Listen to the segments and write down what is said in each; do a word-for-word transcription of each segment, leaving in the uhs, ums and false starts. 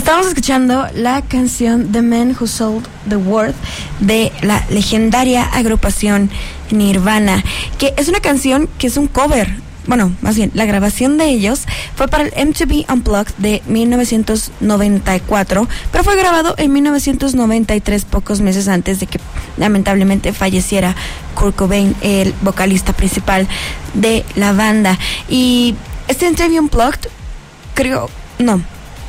Estamos escuchando la canción The Man Who Sold the World de la legendaria agrupación Nirvana, que es una canción que es un cover. Bueno, más bien, la grabación de ellos fue para el M T V Unplugged de mil novecientos noventa y cuatro, pero fue grabado en mil novecientos noventa y tres, pocos meses antes de que lamentablemente falleciera Kurt Cobain, el vocalista principal de la banda. Y este M T V Unplugged, creo, no,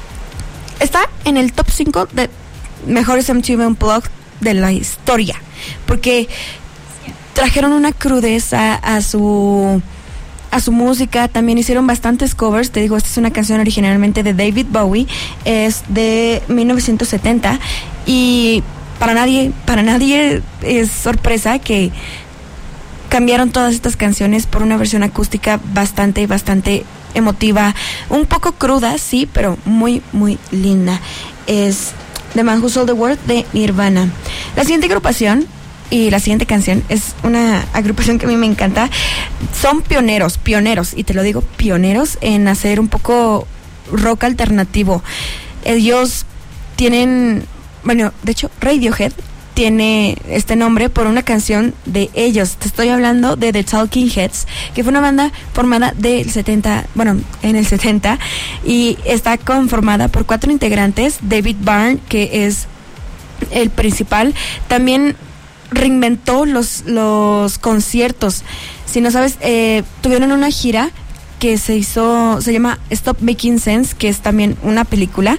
está en el top cinco de mejores M T V Unplugged de la historia, porque trajeron una crudeza a su... a su música. También hicieron bastantes covers. Te digo, esta es una canción originalmente de David Bowie, es de mil novecientos setenta, y para nadie, para nadie es sorpresa que cambiaron todas estas canciones por una versión acústica bastante, bastante emotiva, un poco cruda, sí, pero muy, muy linda. Es The Man Who Sold the World de Nirvana. La siguiente agrupación y la siguiente canción es una agrupación que a mí me encanta. Son pioneros, pioneros, y te lo digo, pioneros en hacer un poco rock alternativo. Ellos tienen, bueno, de hecho, Radiohead tiene este nombre por una canción de ellos. Te estoy hablando de The Talking Heads, que fue una banda formada del setenta, bueno, en el setenta, y está conformada por cuatro integrantes. David Byrne, que es el principal, también reinventó los, los conciertos. Si no sabes, eh, tuvieron una gira que se hizo, se llama Stop Making Sense, que es también una película,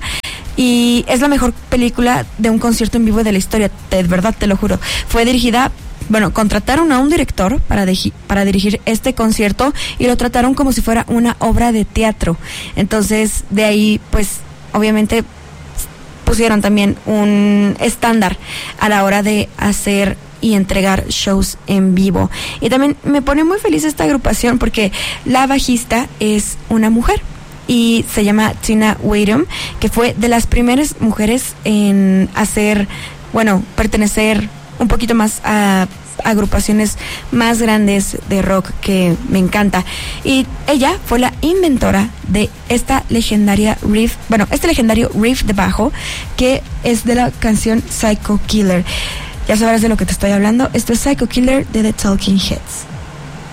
y es la mejor película de un concierto en vivo de la historia, de verdad, te lo juro. Fue dirigida, bueno, contrataron a un director para, de, para dirigir este concierto, y lo trataron como si fuera una obra de teatro. Entonces, de ahí, pues, obviamente pusieron también un estándar a la hora de hacer y entregar shows en vivo. Y también me pone muy feliz esta agrupación porque la bajista es una mujer y se llama Tina Wadham, que fue de las primeras mujeres en hacer, bueno, pertenecer un poquito más a agrupaciones más grandes de rock, que me encanta. Y ella fue la inventora de esta legendaria riff, bueno, este legendario riff de bajo, que es de la canción Psycho Killer. Ya sabrás de lo que te estoy hablando. Esto es Psycho Killer de The Talking Heads.